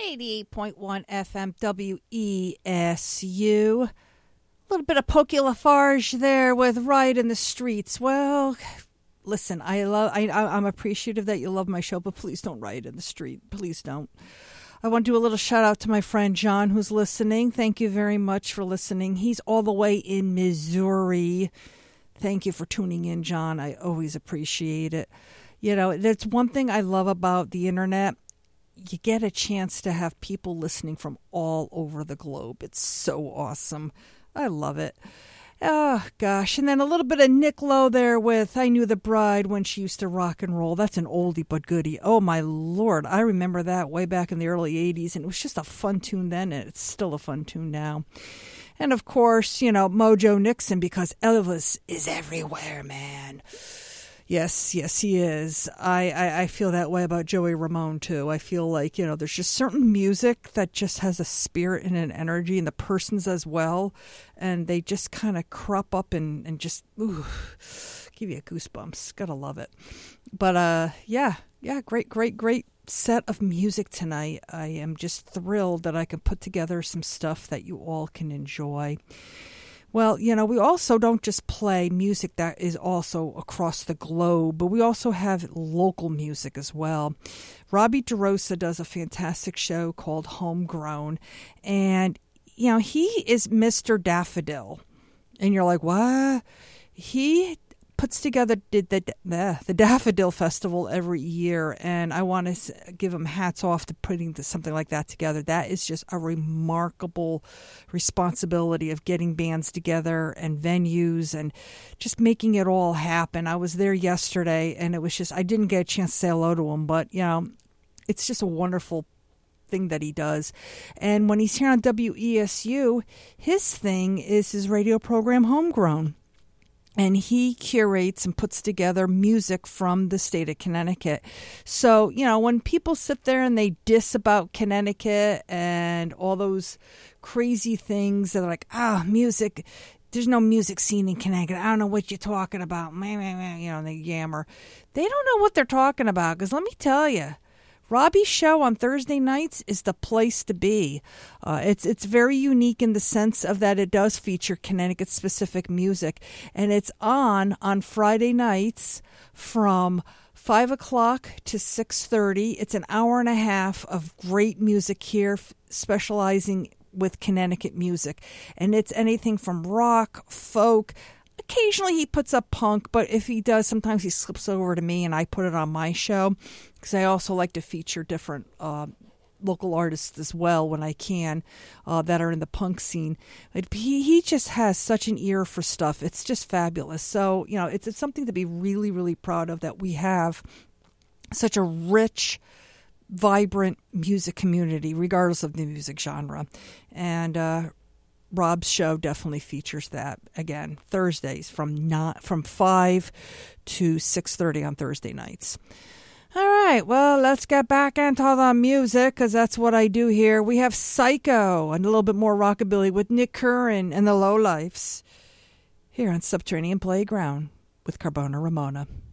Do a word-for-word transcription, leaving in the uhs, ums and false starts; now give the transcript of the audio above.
eighty-eight point one F M W E S U. A little bit of Pokey Lafarge there with Riot in the Streets. Well, listen, I love, I, I'm appreciative that you love my show, but please don't riot in the street. Please don't. I want to do a little shout out to my friend John who's listening. Thank you very much for listening. He's all the way in Missouri. Thank you for tuning in, John. I always appreciate it. You know, that's one thing I love about the internet. You get a chance to have people listening from all over the globe. It's so awesome. I love it. Oh, gosh. And then a little bit of Nick Lowe there with I Knew the Bride When She Used to Rock and Roll. That's an oldie but goodie. Oh, my Lord. I remember that way back in the early eighties, and it was just a fun tune then, and it's still a fun tune now. And, of course, you know, Mojo Nixon, because Elvis is everywhere, man. Yes, yes, he is. I, I, I feel that way about Joey Ramone, too. I feel like, you know, there's just certain music that just has a spirit and an energy, and the persons as well. And they just kind of crop up and, and just, ooh, give you goosebumps. Gotta love it. But, uh, yeah, yeah, great, great, great set of music tonight. I am just thrilled that I can put together some stuff that you all can enjoy. Well, you know, we also don't just play music that is also across the globe, but we also have local music as well. Robbie DeRosa does a fantastic show called Homegrown, and, you know, he is Mister Daffodil. And you're like, what? He puts together did the, the the Daffodil Festival every year, and I want to give him hats off to putting something like that together. That is just a remarkable responsibility of getting bands together and venues and just making it all happen. I was there yesterday, and it was just, I didn't get a chance to say hello to him, but, you know, it's just a wonderful thing that he does. And when he's here on W E S U, his thing is his radio program Homegrown. And he curates and puts together music from the state of Connecticut. So, you know, when people sit there and they diss about Connecticut and all those crazy things that are like, ah, music, there's no music scene in Connecticut. I don't know what you're talking about. You know, they yammer. They don't know what they're talking about, because let me tell you, Robbie's show on Thursday nights is the place to be. Uh, it's it's very unique in the sense of that it does feature Connecticut-specific music, and it's on on Friday nights from five o'clock to six thirty. It's an hour and a half of great music here, specializing with Connecticut music, and it's anything from rock, folk. Occasionally he puts up punk, but if he does, sometimes he slips over to me and I put it on my show, because I also like to feature different uh, local artists as well when I can uh, that are in the punk scene. But he, he just has such an ear for stuff. It's just fabulous. So, you know, it's, it's something to be really, really proud of, that we have such a rich, vibrant music community, regardless of the music genre. And, uh, Rob's show definitely features that. Again, Thursdays from not from five to six thirty on Thursday nights. All right, well, let's get back into the music, because that's what I do here. We have Psycho and a little bit more rockabilly with Nick Curran and the Lowlifes here on Subterranean Playground with Carbona Ramona.